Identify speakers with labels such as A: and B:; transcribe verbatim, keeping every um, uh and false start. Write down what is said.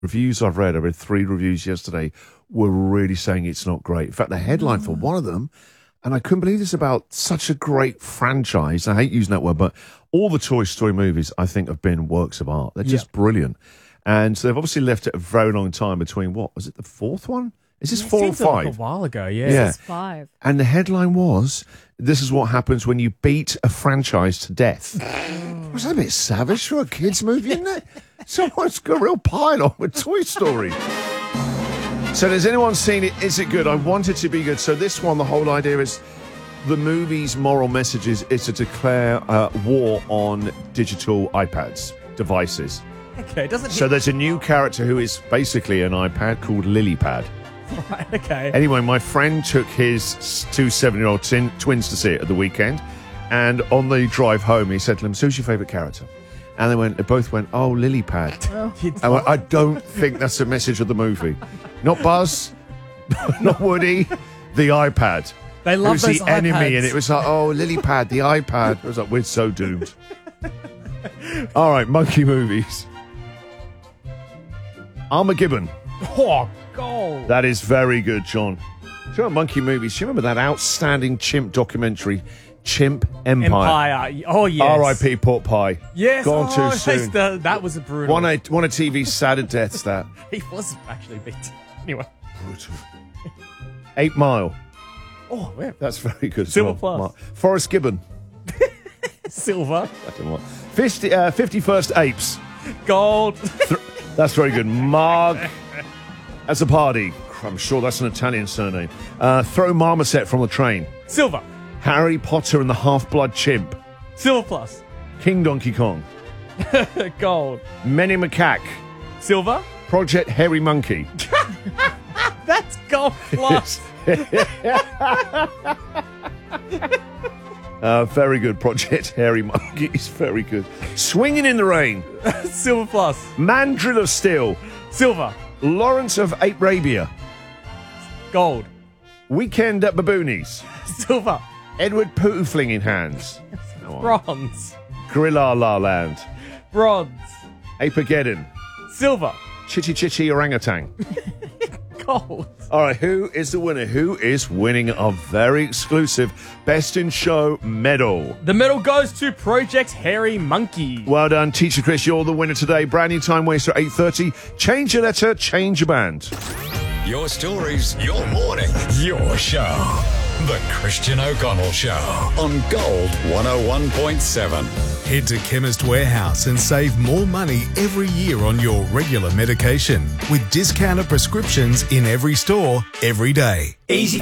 A: reviews I've read, I read three reviews yesterday, were really saying it's not great. In fact, the headline for one of them, and I couldn't believe this about such a great franchise. I hate using that word, but all the Toy Story movies, I think, have been works of art. They're just yeah. brilliant. And so they've obviously left it a very long time between, what, was it the fourth one? Is this
B: it
A: four or five?
B: Like a while ago, yeah.
A: yeah.
C: This is five.
A: And the headline was, this is what happens when you beat a franchise to death. Was that a bit savage for a kids' movie, isn't it? Someone's got a real pile on with Toy Story. So has anyone seen it? Is it good? I want it to be good. So this one, the whole idea is the movie's moral message is, is to declare uh, war on digital iPads devices.
B: Okay, doesn't.
A: So there's a new character who is basically an iPad called Lilypad.
B: Right, okay.
A: Anyway, my friend took his two seven-year-old tin- twins to see it at the weekend, and on the drive home, he said to them, "Who's your favourite character?" And they went, they both went, "Oh, Lilypad." Oh. I, went, I don't think that's the message of the movie. Not Buzz, not Woody, the iPad.
B: They love
A: those
B: those
A: the enemy,
B: iPads.
A: and it was like, "Oh, Lilypad, the iPad." I was like, "We're so doomed." All right, monkey movies. Armageddon.
B: Oh, gold.
A: That is very good, John. Do you know what monkey movies? Do you remember that outstanding chimp documentary, Chimp Empire?
B: Empire. Oh, yes.
A: R I P Pork Pie.
B: Yes.
A: Gone
B: oh,
A: too soon.
B: The, that was a brutal.
A: One of, one of T V's sadder deaths, that.
B: He was actually beat. Anyway.
A: Brutal. Eight Mile.
B: Oh, yeah.
A: That's very good.
B: Silver
A: well.
B: Plus.
A: Forrest Gibbon.
B: Silver.
A: I don't know what. fifty, uh, fifty-first Apes.
B: Gold.
A: Th- that's very good. Mark as a party. I'm sure that's an Italian surname. Uh, throw Marmoset from the train.
B: Silver.
A: Harry Potter and the Half-Blood Chimp.
B: Silver Plus.
A: King Donkey Kong.
B: Gold.
A: Many Macaque.
B: Silver.
A: Project Hairy Monkey.
B: That's Gold Plus.
A: uh, very good. Project Hairy Monkey is very good. Swinging in the Rain.
B: Silver Plus.
A: Mandrill of Steel.
B: Silver.
A: Lawrence of Arabia.
B: Gold.
A: Weekend at Baboonies.
B: Silver.
A: Edward Pooh Flinging Hands.
B: Bronze.
A: Gorilla La Land.
B: Bronze.
A: Apegeddon.
B: Silver.
A: Chitty Chitty Orangutan.
B: Gold.
A: All right, who is the winner? Who is winning a very exclusive Best in Show medal?
B: The medal goes to Project Hairy Monkey.
A: Well done, Teacher Chris. You're the winner today. Brand new Time Waster, eight thirty. Change your letter, change your band.
D: Your stories, your morning, your show. The Christian O'Connell Show on Gold one oh one point seven.
E: Head to Chemist Warehouse and save more money every year on your regular medication with discounted prescriptions in every store, every day.
F: Easy.